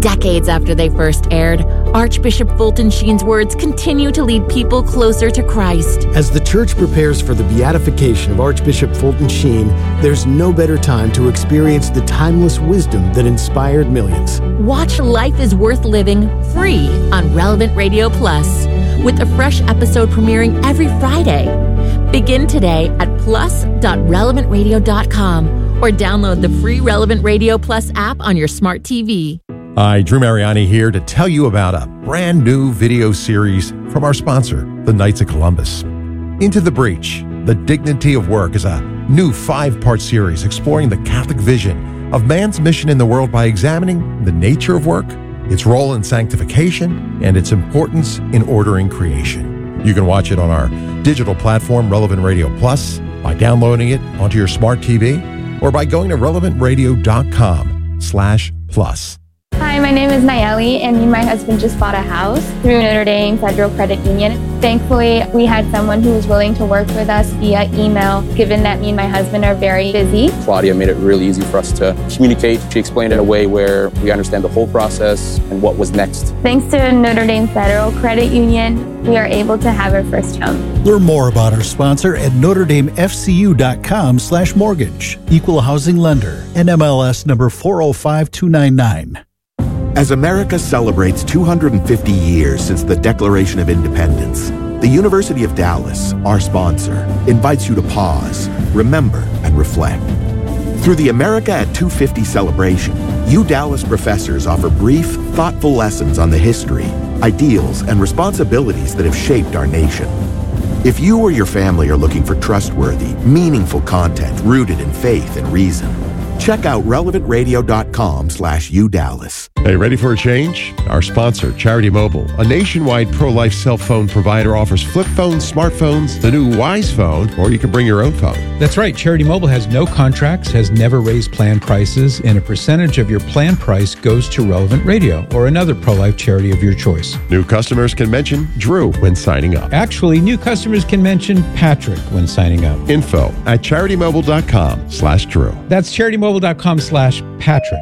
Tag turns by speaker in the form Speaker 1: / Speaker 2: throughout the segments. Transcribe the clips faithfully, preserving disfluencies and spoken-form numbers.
Speaker 1: Decades after they first aired, Archbishop Fulton Sheen's words continue to lead people closer to Christ.
Speaker 2: As the church prepares for the beatification of Archbishop Fulton Sheen, there's no better time to experience the timeless wisdom that inspired millions.
Speaker 1: Watch Life is Worth Living free on Relevant Radio Plus, with a fresh episode premiering every Friday. Begin today at plus dot relevant radio dot com or download the free Relevant Radio Plus app on your smart T V.
Speaker 3: Hi, Drew Mariani here to tell you about a brand new video series from our sponsor, the Knights of Columbus. Into the Breach, The Dignity of Work is a new five-part series exploring the Catholic vision of man's mission in the world by examining the nature of work, its role in sanctification, and its importance in ordering creation. You can watch it on our digital platform, Relevant Radio Plus, by downloading it onto your smart T V, or by going to relevant radio dot com slash plus.
Speaker 4: Hi, my name is Nayeli, and me and my husband just bought a house through Notre Dame Federal Credit Union. Thankfully, we had someone who was willing to work with us via email, given that me and my husband are very busy.
Speaker 5: Claudia made it really easy for us to communicate. She explained it in a way where we understand the whole process and what was next.
Speaker 4: Thanks to Notre Dame Federal Credit Union, we are able to have our first home.
Speaker 6: Learn more about our sponsor at notre dame f c u dot com slash mortgage. Equal housing lender. N M L S number four oh five two nine nine.
Speaker 7: As America celebrates two hundred fifty years since the Declaration of Independence, the University of Dallas, our sponsor, invites you to pause, remember, and reflect. Through the America at two fifty celebration, U Dallas professors offer brief, thoughtful lessons on the history, ideals, and responsibilities that have shaped our nation. If you or your family are looking for trustworthy, meaningful content rooted in faith and reason, check out relevant radio dot com slash U Dallas.
Speaker 3: Hey, ready for a change? Our sponsor, Charity Mobile, a nationwide pro-life cell phone provider, offers flip phones, smartphones, the new Wise phone, or you can bring your own phone.
Speaker 8: That's right. Charity Mobile has no contracts, has never raised plan prices, and a percentage of your plan price goes to Relevant Radio or another pro-life charity of your choice.
Speaker 3: New customers can mention Drew when signing up.
Speaker 8: Actually, new customers can mention Patrick when signing up.
Speaker 3: Info at charity mobile dot com slash Drew.
Speaker 8: That's charity mobile dot com slash Patrick.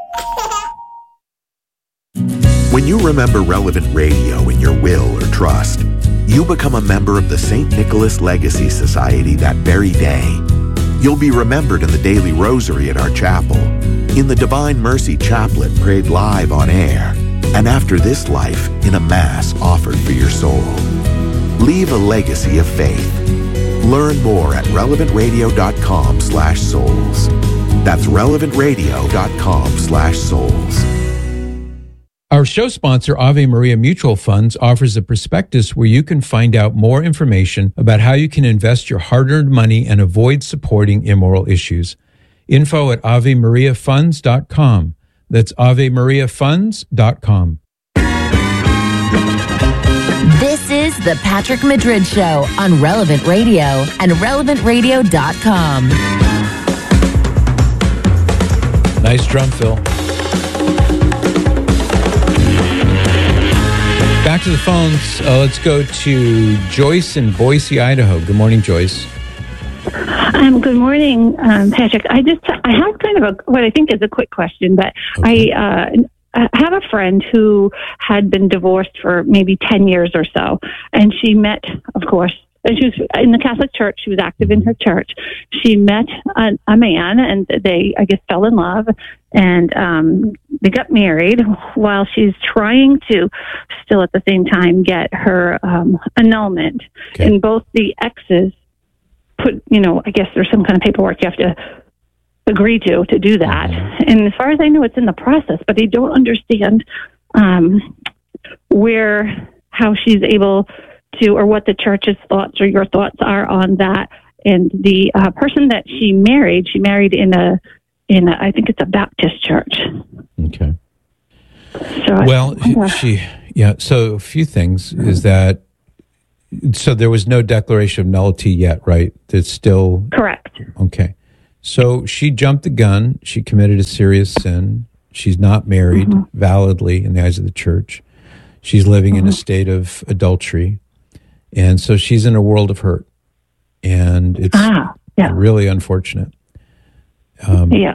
Speaker 7: When you remember Relevant Radio in your will or trust, you become a member of the Saint Nicholas Legacy Society that very day. You'll be remembered in the daily rosary at our chapel, in the Divine Mercy Chaplet prayed live on air, and after this life in a Mass offered for your soul. Leave a legacy of faith. Learn more at relevant radio dot com slash souls. That's relevant radio dot com slash souls.
Speaker 8: Our show sponsor, Ave Maria Mutual Funds, offers a prospectus where you can find out more information about how you can invest your hard-earned money and avoid supporting immoral issues. Info at ave maria funds dot com. That's ave maria funds dot com.
Speaker 1: This is the Patrick Madrid Show on Relevant Radio and relevant radio dot com.
Speaker 8: Nice drum fill. Back to the phones. Uh, let's go to Joyce in Boise, Idaho. Good morning, Joyce.
Speaker 9: Um, good morning, um, Patrick. I just I have kind of a what I think is a quick question, but okay. I uh, have a friend who had been divorced for maybe ten years or so, and she met, of course, and she was in the Catholic Church. She was active in her church. She met a, a man, and they, I guess, fell in love, and um, they got married while she's trying to still at the same time get her um, annulment. Okay. And both the exes put, you know, I guess there's some kind of paperwork you have to agree to to do that. Mm-hmm. And as far as I know, it's in the process, but I don't understand um, where, how she's able to, or what the church's thoughts or your thoughts are on that. And the uh, person that she married, she married in a, in a, I think it's a Baptist church.
Speaker 8: Okay.
Speaker 9: So
Speaker 8: well,
Speaker 9: I, uh,
Speaker 8: she, yeah. So a few things is that, so there was no declaration of nullity yet, right? It's still
Speaker 9: correct.
Speaker 8: Okay. So she jumped the gun. She committed a serious sin. She's not married mm-hmm. validly in the eyes of the church. She's living mm-hmm. in a state of adultery. And so she's in a world of hurt. And it's
Speaker 9: ah, yeah.
Speaker 8: really unfortunate. Um,
Speaker 9: yeah.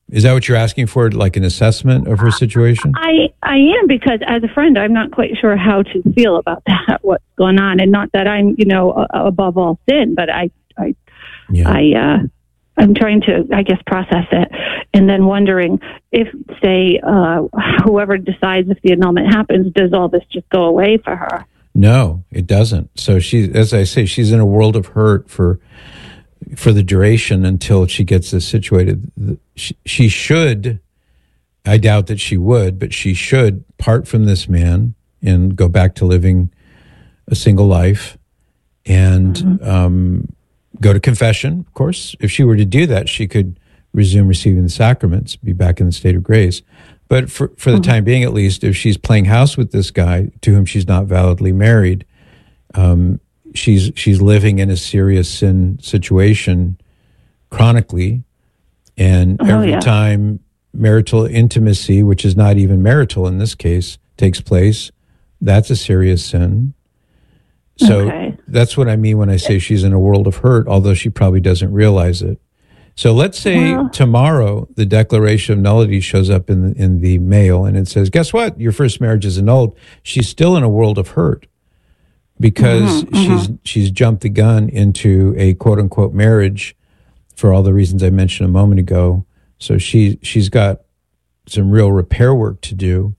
Speaker 8: Is that what you're asking for, like an assessment of her situation?
Speaker 9: I, I am, because as a friend, I'm not quite sure how to feel about that, what's going on. And not that I'm, you know, uh, above all sin, but I, I, yeah. I, uh, I'm trying to, I guess, process it. And then wondering if, say, uh, whoever decides if the annulment happens, does all this just go away for her?
Speaker 8: No, it doesn't. So she, as I say, she's in a world of hurt for for the duration until she gets this situated. She, she should, I doubt that she would, but she should part from this man and go back to living a single life and mm-hmm. um, go to confession. Of course, if she were to do that, she could resume receiving the sacraments, be back in the state of grace. But for, for the mm-hmm. time being, at least, if she's playing house with this guy to whom she's not validly married, um, she's she's living in a serious sin situation chronically. And
Speaker 9: oh,
Speaker 8: every
Speaker 9: yeah.
Speaker 8: time marital intimacy, which is not even marital in this case, takes place, that's a serious sin. So
Speaker 9: okay.
Speaker 8: that's what I mean when I say she's in a world of hurt, although she probably doesn't realize it. So let's say well, tomorrow the declaration of nullity shows up in the, in the mail and it says, guess what? Your first marriage is annulled. She's still in a world of hurt because
Speaker 9: mm-hmm,
Speaker 8: she's
Speaker 9: mm-hmm.
Speaker 8: she's jumped the gun into a quote-unquote marriage for all the reasons I mentioned a moment ago. So she, she's got some real repair work to do.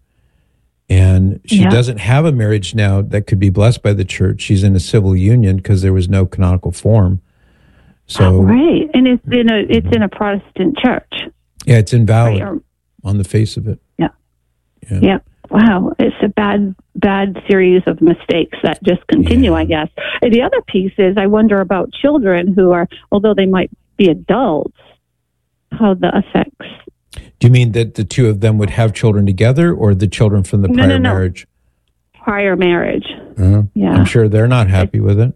Speaker 8: And she
Speaker 9: yeah.
Speaker 8: doesn't have a marriage now that could be blessed by the church. She's in a civil union because there was no canonical form. So
Speaker 9: right, and it's in a it's in a Protestant church.
Speaker 8: Yeah, it's invalid
Speaker 9: right, or,
Speaker 8: on the face of it.
Speaker 9: Yeah.
Speaker 8: yeah,
Speaker 9: yeah. Wow, it's a bad bad series of mistakes that just continue.
Speaker 8: Yeah.
Speaker 9: I guess. And the other piece is I wonder about children who are, although they might be adults, how the effects.
Speaker 8: Do you mean that the two of them would have children together, or the children from the prior
Speaker 9: no, no, no.
Speaker 8: marriage?
Speaker 9: Prior marriage.
Speaker 8: Uh,
Speaker 9: yeah,
Speaker 8: I'm sure they're not happy with it.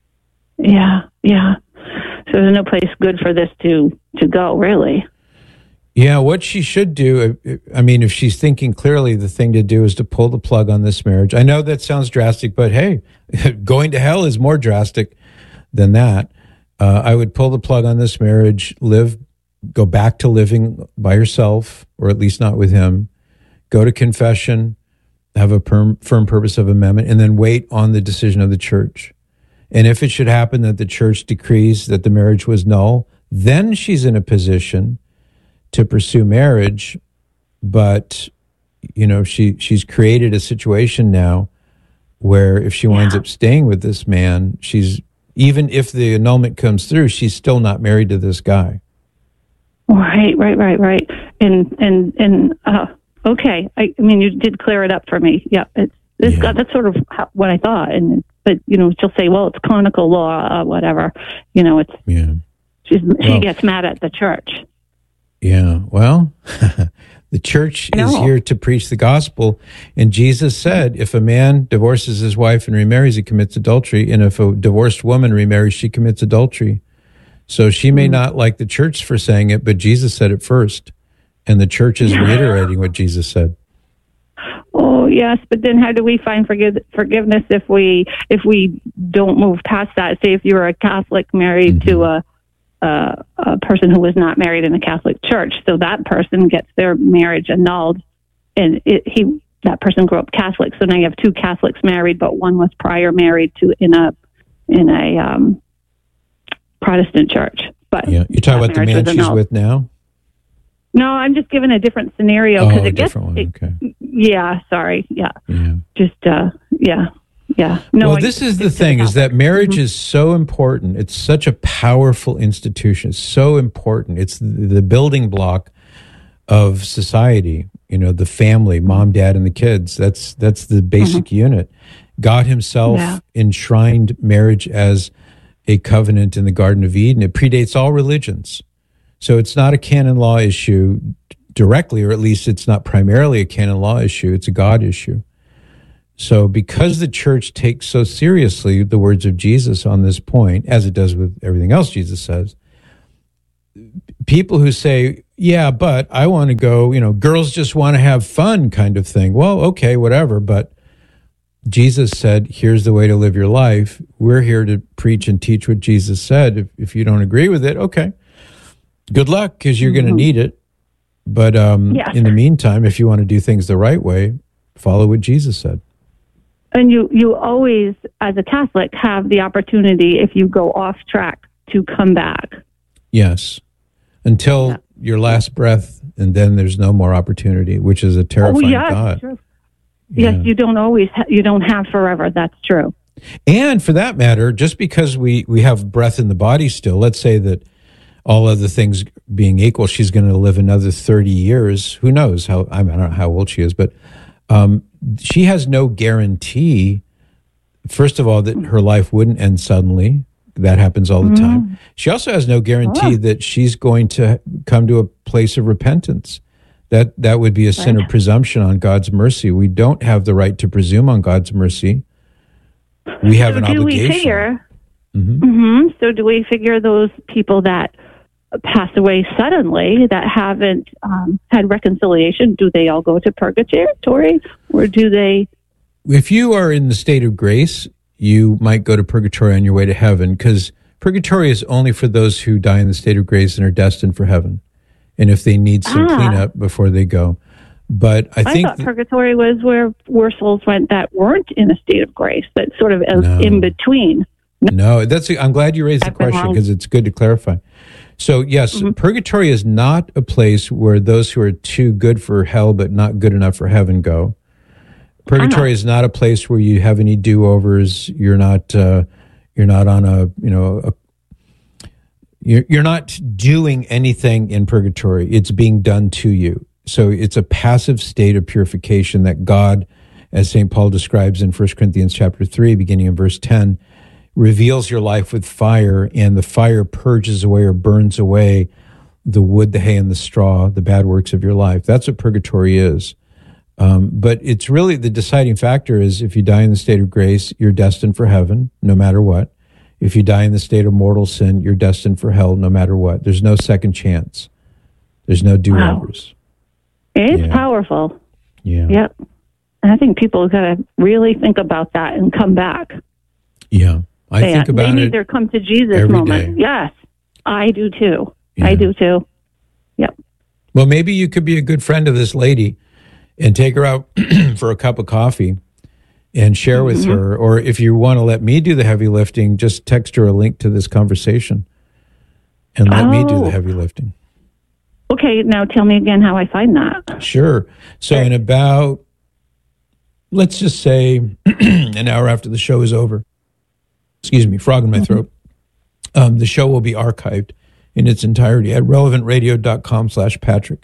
Speaker 9: Yeah, yeah. So there's no place good for this to, to go, really.
Speaker 8: Yeah, what she should do, I mean, if she's thinking clearly, the thing to do is to pull the plug on this marriage. I know that sounds drastic, but hey, going to hell is more drastic than that. Uh, I would pull the plug on this marriage, live, go back to living by herself, or at least not with him, go to confession, have a firm, firm purpose of amendment, and then wait on the decision of the church. And if it should happen that the church decrees that the marriage was null, then she's in a position to pursue marriage. But, you know, she she's created a situation now where if she winds
Speaker 9: yeah.
Speaker 8: up staying with this man, she's, even if the annulment comes through, she's still not married to this guy.
Speaker 9: Right, right, right, right. And, and, and, uh, okay. I, I mean, you did clear it up for me. Yeah. It's, it's
Speaker 8: Yeah.
Speaker 9: got, that's sort of how, what I thought. And, but, you know, she'll say, well, it's canonical law, uh, whatever. You know, it's,
Speaker 8: Yeah.
Speaker 9: she's, she
Speaker 8: Well,
Speaker 9: gets mad at the church.
Speaker 8: Yeah. Well, the church is here to preach the gospel. And Jesus said, if a man divorces his wife and remarries, he commits adultery. And if a divorced woman remarries, she commits adultery. So she may mm. not like the church for saying it, but Jesus said it first. And the church is reiterating what Jesus said.
Speaker 9: Oh, yes. But then how do we find forgive, forgiveness if we if we don't move past that? Say if you're a Catholic married mm-hmm. to a, a a person who was not married in the Catholic Church, so that person gets their marriage annulled, and it, he that person grew up Catholic. So now you have two Catholics married, but one was prior married to in a in a um, Protestant church. But
Speaker 8: yeah, you're talking about the man she's annulled. With now.
Speaker 9: No, I'm just giving a different scenario because
Speaker 8: oh,
Speaker 9: it gets.
Speaker 8: One.
Speaker 9: It,
Speaker 8: okay.
Speaker 9: Yeah, sorry. Yeah.
Speaker 8: yeah.
Speaker 9: Just uh, yeah, yeah. No.
Speaker 8: Well,
Speaker 9: I,
Speaker 8: this is the thing: is that marriage mm-hmm. is so important. It's such a powerful institution. It's so important. It's the, the building block of society. You know, the family, mom, dad, and the kids. That's that's the basic mm-hmm. unit. God Himself yeah. enshrined marriage as a covenant in the Garden of Eden. It predates all religions. So it's not a canon law issue directly, or at least it's not primarily a canon law issue. It's a God issue. So because the church takes so seriously the words of Jesus on this point, as it does with everything else Jesus says, people who say, yeah, but I want to go, you know, girls just want to have fun kind of thing. Well, okay, whatever. But Jesus said, here's the way to live your life. We're here to preach and teach what Jesus said. If, if you don't agree with it, okay. Good luck, because you're mm-hmm. going to need it. But um,
Speaker 9: Yes.
Speaker 8: in the meantime, if you want to do things the right way, follow what Jesus said.
Speaker 9: And you, you always, as a Catholic, have the opportunity, if you go off track, to come back.
Speaker 8: Yes. Until
Speaker 9: Yeah.
Speaker 8: your last breath, and then there's no more opportunity, which is a terrifying
Speaker 9: oh, yes,
Speaker 8: thought.
Speaker 9: True.
Speaker 8: Yeah.
Speaker 9: Yes, you don't always, ha- you don't have forever. That's true.
Speaker 8: And for that matter, just because we, we have breath in the body still, let's say that all other things being equal, she's going to live another thirty years. Who knows how, I, mean, I don't know how old she is, but um, she has no guarantee, first of all, that her life wouldn't end suddenly. That happens all the
Speaker 9: Mm-hmm.
Speaker 8: time. She also has no guarantee
Speaker 9: Oh.
Speaker 8: that she's going to come to a place of repentance. That that would be a sin
Speaker 9: Right.
Speaker 8: of presumption on God's mercy. We don't have the right to presume on God's mercy. We have
Speaker 9: so
Speaker 8: an
Speaker 9: do
Speaker 8: obligation.
Speaker 9: we figure?
Speaker 8: Mhm.
Speaker 9: hmm So do we figure those people that pass away suddenly that haven't um, had reconciliation? Do they all go to purgatory, or do they?
Speaker 8: If you are in the state of grace, you might go to purgatory on your way to heaven, because purgatory is only for those who die in the state of grace and are destined for heaven, and if they need some
Speaker 9: Ah.
Speaker 8: cleanup before they go. But I
Speaker 9: I
Speaker 8: think
Speaker 9: thought
Speaker 8: th-
Speaker 9: purgatory was where where souls went that weren't in a state of grace, but sort of as
Speaker 8: No.
Speaker 9: in between.
Speaker 8: no, that's. I'm glad you raised the
Speaker 9: I've been
Speaker 8: question
Speaker 9: wrong.
Speaker 8: because it's good to clarify. So yes,
Speaker 9: Mm-hmm.
Speaker 8: purgatory is not a place where those who are too good for hell but not good enough for heaven go. Purgatory
Speaker 9: Ah.
Speaker 8: is not a place where you have any do-overs. You're not. Uh, you're not on a. You know. A, you're you're not doing anything in purgatory. It's being done to you. So it's a passive state of purification that God, as Saint Paul describes in First Corinthians chapter three, beginning in verse ten, reveals your life with fire, and the fire purges away or burns away the wood, the hay, and the straw, the bad works of your life. That's what purgatory is. Um, but it's really the deciding factor is if you die in the state of grace, you're destined for heaven, no matter what. If you die in the state of mortal sin, you're destined for hell, no matter what. There's no second chance. There's no do-overs.
Speaker 9: It's
Speaker 8: Yeah.
Speaker 9: powerful.
Speaker 8: Yeah.
Speaker 9: Yep. And I think people got to really think about that and come back.
Speaker 8: Yeah. I
Speaker 9: They-
Speaker 8: think about
Speaker 9: they need
Speaker 8: it
Speaker 9: their come to Jesus
Speaker 8: every
Speaker 9: moment.
Speaker 8: day.
Speaker 9: Yes, I do too.
Speaker 8: Yeah.
Speaker 9: I do too. Yep.
Speaker 8: Well, maybe you could be a good friend of this lady and take her out for a cup of coffee and share with
Speaker 9: Mm-hmm.
Speaker 8: her. Or if you want to let me do the heavy lifting, just text her a link to this conversation and let me do
Speaker 9: Oh.
Speaker 8: the heavy lifting.
Speaker 9: Okay, now tell me again how I find that.
Speaker 8: Sure. So in about, let's just say an hour after the show is over, excuse me, frog in my throat, um, the show will be archived in its entirety at relevantradio.com slash Patrick.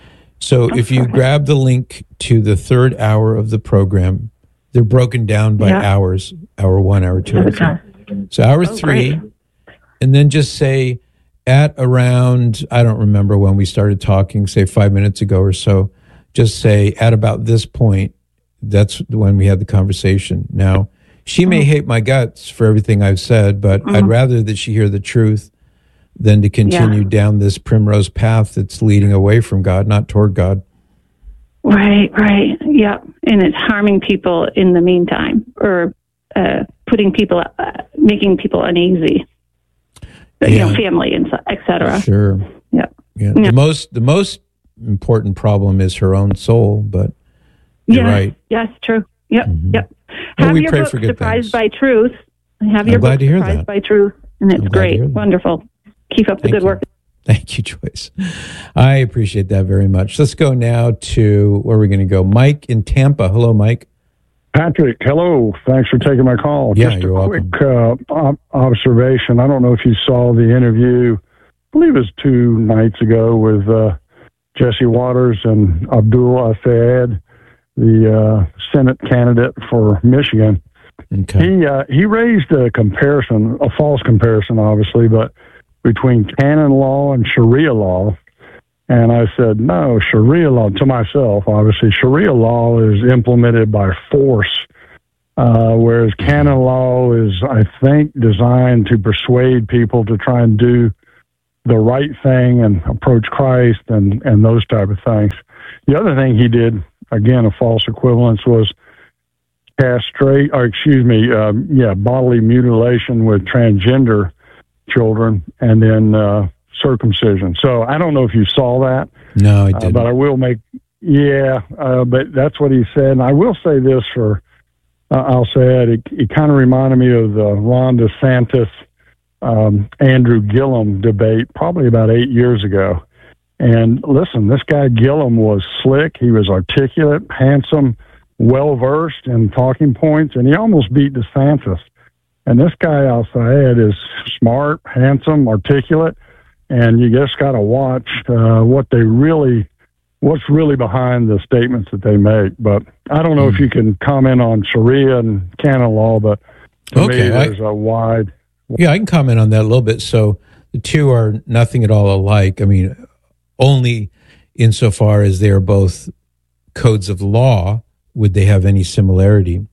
Speaker 8: So if you grab the link to the third hour of the program, they're broken down by
Speaker 9: Yeah.
Speaker 8: hours, hour one, hour two. hour three.
Speaker 9: Okay.
Speaker 8: So hour
Speaker 9: Oh,
Speaker 8: three,
Speaker 9: great.
Speaker 8: and then just say at around, I don't remember when we started talking, say five minutes ago or so, just say at about this point, that's when we had the conversation. Now, she may hate my guts for everything I've said, but I'd rather that she hear the truth than to continue
Speaker 9: Yeah.
Speaker 8: down this primrose path that's leading away from God, not toward God.
Speaker 9: Right, right. Yep. And it's harming people in the meantime, or uh, putting people, uh, making people uneasy. You
Speaker 8: Yeah.
Speaker 9: know, family and so- et cetera.
Speaker 8: Sure.
Speaker 9: Yep.
Speaker 8: Yeah.
Speaker 9: Yeah.
Speaker 8: The most the most important problem is her own soul, but you're
Speaker 9: Yes,
Speaker 8: right.
Speaker 9: Yes, true. Yep, yep.
Speaker 8: Well,
Speaker 9: Have
Speaker 8: we
Speaker 9: your
Speaker 8: pray
Speaker 9: book
Speaker 8: for good
Speaker 9: Surprised
Speaker 8: things.
Speaker 9: by Truth. Have
Speaker 8: I'm
Speaker 9: your
Speaker 8: glad
Speaker 9: book
Speaker 8: to hear
Speaker 9: Surprised
Speaker 8: that.
Speaker 9: by Truth, and it's
Speaker 8: I'm glad to
Speaker 9: great.
Speaker 8: hear that.
Speaker 9: Wonderful. Keep up the
Speaker 8: Thank
Speaker 9: good
Speaker 8: you.
Speaker 9: work.
Speaker 8: Thank you, Joyce. I appreciate that very much. Let's go now to where are we going to go? Mike in Tampa. Hello, Mike.
Speaker 10: Patrick, hello. Thanks for taking my call.
Speaker 8: Yeah,
Speaker 10: Just a
Speaker 8: you're
Speaker 10: quick uh, ob- observation. I don't know if you saw the interview, I believe it was two nights ago, with uh, Jesse Waters and Abdul Assad, the uh, Senate candidate for Michigan.
Speaker 8: Okay.
Speaker 10: He uh, he raised a comparison, a false comparison, obviously, but between canon law and Sharia law. And I said, no, Sharia law, to myself, obviously, Sharia law is implemented by force, uh, whereas canon law is, I think, designed to persuade people to try and do the right thing and approach Christ and, and those type of things. The other thing he did, again, a false equivalence, was castrate, or excuse me, um, yeah, bodily mutilation with transgender children, and then uh, circumcision. So I don't know if you saw that.
Speaker 8: No, I didn't.
Speaker 10: Uh, but I will make, yeah, uh, but that's what he said. And I will say this for, uh, I'll say it, it, it kind of reminded me of the Ron DeSantis, um, Andrew Gillum debate probably about eight years ago. And listen, this guy Gillum was slick. He was articulate, handsome, well-versed in talking points, and he almost beat DeSantis. And this guy, I'll say it, is smart, handsome, articulate, and you just got to watch uh, what they really, what's really behind the statements that they make. But I don't know mm. if you can comment on Sharia and canon law, but to
Speaker 8: okay,
Speaker 10: me, there's
Speaker 8: I,
Speaker 10: a wide...
Speaker 8: Yeah, I can comment on that a little bit. So the two are nothing at all alike. I mean, only insofar as they are both codes of law would they have any similarity.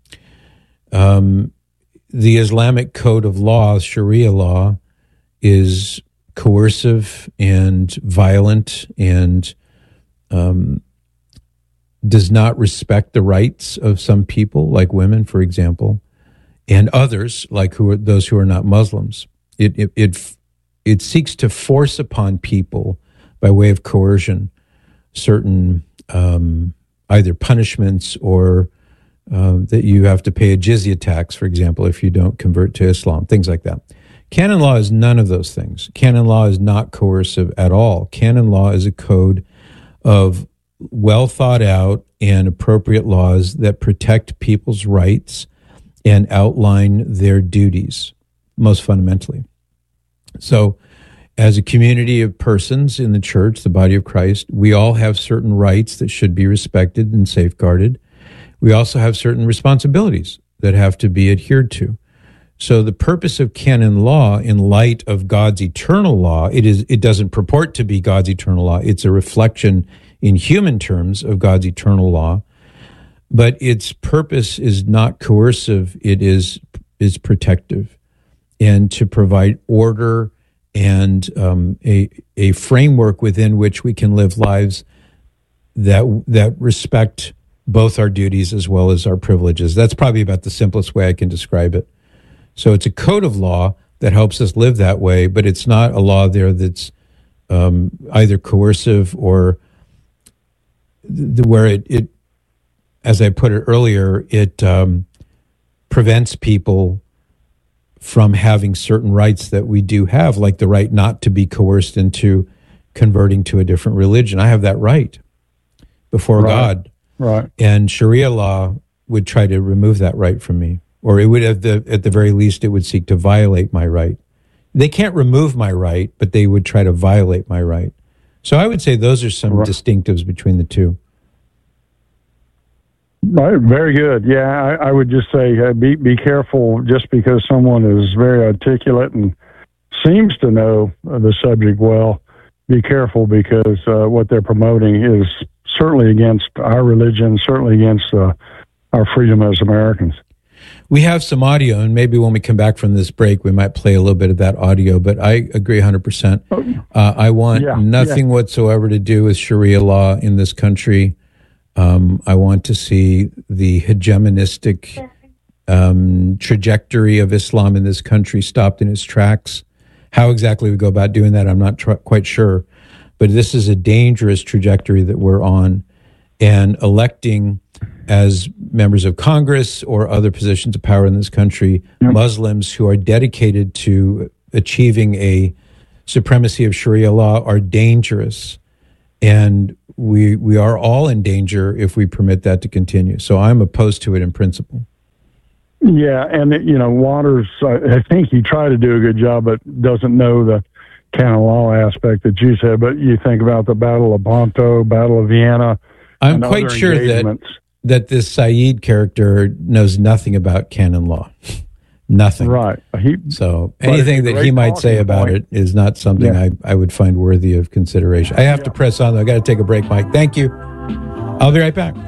Speaker 8: Um, the Islamic code of law, Sharia law, is coercive and violent and um, does not respect the rights of some people, like women, for example, and others, like who are those who are not Muslims. It it it, it seeks to force upon people, by way of coercion, certain um, either punishments or uh, that you have to pay a jizya tax, for example, if you don't convert to Islam, things like that. Canon law is none of those things. Canon law is not coercive at all. Canon law is a code of well thought out and appropriate laws that protect people's rights and outline their duties, most fundamentally. So, as a community of persons in the church, the body of Christ, we all have certain rights that should be respected and safeguarded. We also have certain responsibilities that have to be adhered to. So the purpose of canon law, in light of God's eternal law, it is it doesn't purport to be God's eternal law. It's a reflection in human terms of God's eternal law. But its purpose is not coercive. It is is protective, and to provide order and um, a a framework within which we can live lives that that respect both our duties as well as our privileges. That's probably about the simplest way I can describe it. So it's a code of law that helps us live that way, but it's not a law there that's um, either coercive or th- where it, it, as I put it earlier, it um, prevents people from having certain rights that we do have, like the right not to be coerced into converting to a different religion. I have that right before
Speaker 10: right.
Speaker 8: God.
Speaker 10: Right.
Speaker 8: And Sharia law would try to remove that right from me, or it would, at the at the very least, it would seek to violate my right. They can't remove my right, but they would try to violate my right. So I would say those are some right. distinctives between the two.
Speaker 10: Right, very good. Yeah, I, I would just say uh, be be careful. Just because someone is very articulate and seems to know uh, the subject well, be careful, because uh, what they're promoting is certainly against our religion, certainly against uh, our freedom as Americans.
Speaker 8: We have some audio, and maybe when we come back from this break, we might play a little bit of that audio, but I agree one hundred percent. Uh, I want yeah, nothing yeah. whatsoever to do with Sharia law in this country. Um, I want to see the hegemonistic um, trajectory of Islam in this country stopped in its tracks. How exactly we go about doing that, I'm not tr- quite sure. But this is a dangerous trajectory that we're on. And electing as members of Congress or other positions of power in this country, yep. Muslims who are dedicated to achieving a supremacy of Sharia law are dangerous. And we we are all in danger if we permit that to continue. So I'm opposed to it in principle.
Speaker 10: Yeah, and, you know, Waters, I think he tried to do a good job, but doesn't know the canon law aspect that you said. But you think about the Battle of Lepanto, Battle of Vienna.
Speaker 8: I'm quite sure that that this Saeed character knows nothing about canon law. Nothing.
Speaker 10: Right. He,
Speaker 8: so anything that he might say about point. it is not something yeah. I, I would find worthy of consideration. I have yeah. to press on, though. I got to take a break, Mike. Thank you. I'll be right back.